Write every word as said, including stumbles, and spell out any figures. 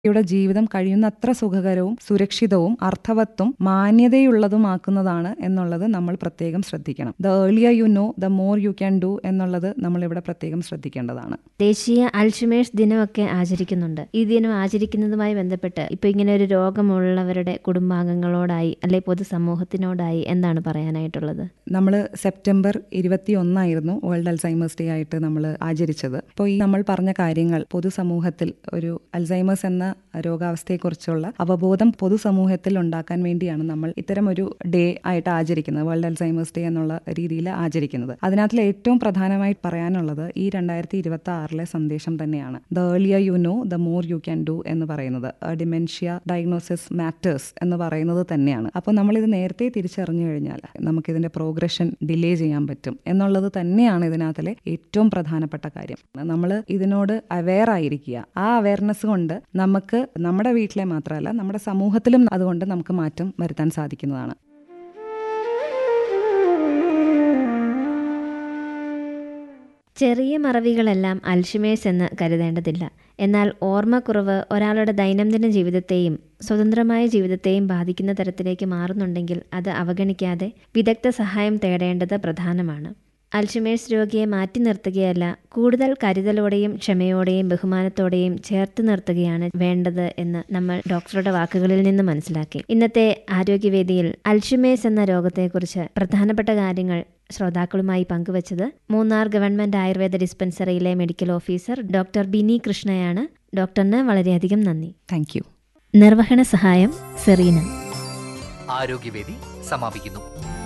യുടെ ജീവിതം കഴിയുന്നത്ര സുഖകരവും സുരക്ഷിതവും അർത്ഥവത്തും മാന്യതയുള്ളതുമാക്കുന്നതാണ് എന്നുള്ളത് നമ്മൾ പ്രത്യേകം ശ്രദ്ധിക്കണം. The earlier you know the more you can do എന്നുള്ളത് നമ്മളിവിടെ പ്രത്യേകം ശ്രദ്ധിക്കേണ്ടതാണ്. ദേശീയ അൽഷിമേഴ്സ് ദിനമൊക്കെ ആചരിക്കുന്നുണ്ട്. ഈ ദിനം ആചരിക്കുന്നതുമായി ബന്ധപ്പെട്ട് ഇപ്പൊ ഇങ്ങനെ ഒരു രോഗമുള്ളവരുടെ കുടുംബാംഗങ്ങളോടായി അല്ലെ പൊതുസമൂഹത്തിനോടായി എന്താണ് പറയാനായിട്ടുള്ളത്? നമ്മൾ സെപ്റ്റംബർ ഇരുപത്തി ഒന്നായിരുന്നു വേൾഡ് അൽസൈമേഴ്സ് ഡേ ആയിട്ട് നമ്മൾ ആചരിച്ചത്. അപ്പോൾ ഈ നമ്മൾ പറഞ്ഞ കാര്യങ്ങൾ പൊതുസമൂഹത്തിൽ ഒരു അൽസൈമേഴ്സ് എന്ന രോഗാവസ്ഥയെക്കുറിച്ചുള്ള അവബോധം പൊതുസമൂഹത്തിൽ ഉണ്ടാക്കാൻ വേണ്ടിയാണ് നമ്മൾ ഇത്തരം ഒരു ഡേ ആയിട്ട് ആചരിക്കുന്നത്, വേൾഡ് അൽസൈമേഴ്സ് ഡേ എന്നുള്ള രീതിയിൽ ആചരിക്കുന്നത്. അതിനകത്തിൽ ഏറ്റവും പ്രധാനമായി പറയാനുള്ളത് ഈ രണ്ടായിരത്തി ഇരുപത്തി ആറിലെ സന്ദേശം തന്നെയാണ്. The earlier you know the more you can do എന്ന് പറയുന്നത്, ഡിമെൻഷ്യ ഡയഗ്നോസിസ് മാറ്റേഴ്സ് എന്ന് പറയുന്നത് തന്നെയാണ്. അപ്പോൾ നമ്മളിത് നേരത്തെ തിരിച്ചറിഞ്ഞു കഴിഞ്ഞാൽ നമുക്കിതിന്റെ പ്രോഗ്രഷൻ ഡിലേ ചെയ്യാൻ പറ്റും എന്നുള്ളത് തന്നെയാണ് ഇതിനകത്തിലെ ഏറ്റവും പ്രധാനപ്പെട്ട കാര്യം. നമ്മൾ ഇതിനോട് അവെയർ ആയിരിക്കുക. ആ അവെയർനെസ് കൊണ്ട് നമുക്ക് നമ്മുടെ വീട്ടിലെ മാത്രമല്ല നമ്മുടെ സമൂഹത്തിലും അതുകൊണ്ട് നമുക്ക് മാറ്റം വരുത്താൻ സാധിക്കുന്നതാണ്. ചെറിയ മറവികളെല്ലാം അൽഷിമേഴ്സ് എന്ന് കരുതേണ്ടതില്ല. എന്നാൽ ഓർമ്മക്കുറവ് ഒരാളുടെ ദൈനംദിന ജീവിതത്തെയും സ്വതന്ത്രമായ ജീവിതത്തെയും ബാധിക്കുന്ന തരത്തിലേക്ക് മാറുന്നുണ്ടെങ്കിൽ അത് അവഗണിക്കാതെ വിദഗ്ധ സഹായം തേടേണ്ടത് പ്രധാനമാണ്. അൽഷിമേഴ്സ് രോഗിയെ മാറ്റി നിർത്തുകയല്ല, കൂടുതൽ കരുതലോടെയും ക്ഷമയോടെയും ബഹുമാനത്തോടെയും ചേർത്ത് നിർത്തുകയാണ് വേണ്ടത് എന്ന് നമ്മൾ ഡോക്ടറുടെ വാക്കുകളിൽ നിന്ന് മനസ്സിലാക്കി. ഇന്നത്തെ ആരോഗ്യവേദിയിൽ അൽഷിമേഴ്സ് എന്ന രോഗത്തെക്കുറിച്ച് പ്രധാനപ്പെട്ട കാര്യങ്ങൾ ശ്രോതാക്കളുമായി പങ്കുവച്ചത് Munnar government Ayurveda ഡിസ്പെൻസറിയിലെ medical officer doctor Bini കൃഷ്ണയാണ്. ഡോക്ടറിന് വളരെയധികം നന്ദി. Thank you. നിർവഹണ സഹായം സെറീന. ആരോഗ്യവേദി സമാപിക്കുന്നു.